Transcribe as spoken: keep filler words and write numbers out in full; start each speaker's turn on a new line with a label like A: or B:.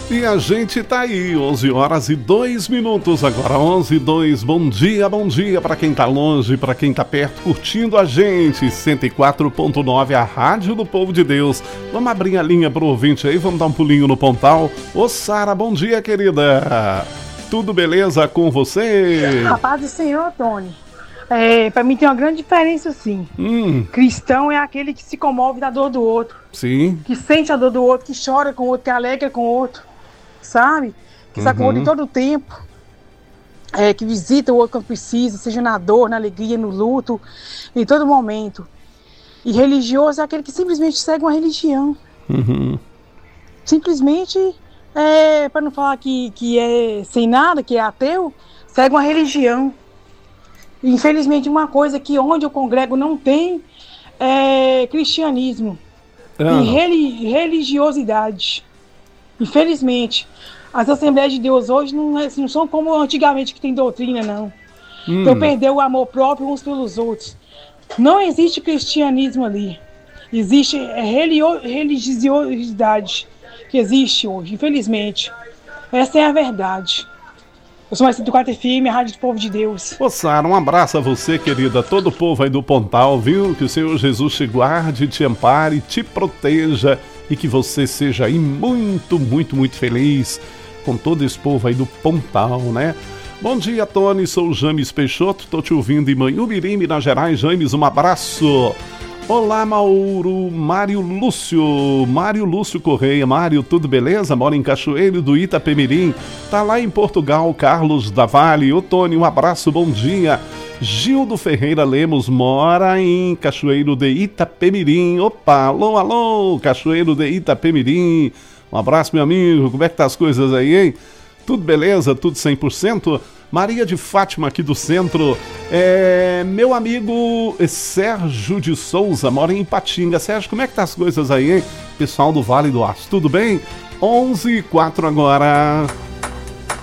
A: E a gente tá aí, onze horas e dois minutos, agora onze e dois. Bom dia, bom dia para quem tá longe, para quem tá perto, curtindo a gente. cento e quatro ponto nove, a Rádio do Povo de Deus. Vamos abrir a linha pro ouvinte aí, vamos dar um pulinho no Pontal. Ô Sara, bom dia, querida. Tudo beleza com você?
B: Rapaz do Senhor, Tony. É, pra mim tem uma grande diferença, sim.
A: Hum.
B: Cristão é aquele que se comove da dor do outro.
A: Sim.
B: Que sente a dor do outro, que chora com o outro, que alegra com o outro. Sabe? Que está com o outro em todo o tempo. É, que visita o outro quando precisa, seja na dor, na alegria, no luto, em todo momento. E religioso é aquele que simplesmente segue uma religião.
A: Uhum.
B: Simplesmente, é, para não falar que, que é sem nada, que é ateu, segue uma religião. Infelizmente, uma coisa que onde eu congrego não tem é cristianismo
A: Ah.
B: e reli- religiosidade. Infelizmente, as Assembleias de Deus hoje não, assim, não são como antigamente, que tem doutrina, não.
A: Hum.
B: Então perdeu o amor próprio uns pelos outros. Não existe cristianismo ali. Existe relio- religiosidade que existe hoje, infelizmente. Essa é a verdade. Eu sou mais cento e quatro F M, a Rádio do Povo de Deus.
A: Ô Sara, um abraço a você, querida, todo o povo aí do Pontal, viu? Que o Senhor Jesus te guarde, te ampare, te proteja e que você seja aí muito, muito, muito feliz com todo esse povo aí do Pontal, né? Bom dia, Tony, sou o James Peixoto, tô te ouvindo em Manhumirim, Minas Gerais. James, um abraço. Olá, Mauro, Mário Lúcio, Mário Lúcio Correia. Mário, tudo beleza? Mora em Cachoeiro do Itapemirim, tá lá em Portugal. Carlos da Vale. Ô Tony, um abraço, bom dia. Gildo Ferreira Lemos mora em Cachoeiro de Itapemirim. Opa, alô, alô, Cachoeiro de Itapemirim. Um abraço, meu amigo, como é que tá as coisas aí, hein? Tudo beleza? Tudo cem por cento? Maria de Fátima aqui do centro. É, meu amigo Sérgio de Souza mora em Ipatinga. Sérgio, como é que tá as coisas aí, hein? Pessoal do Vale do Aço, tudo bem? onze e quatro agora.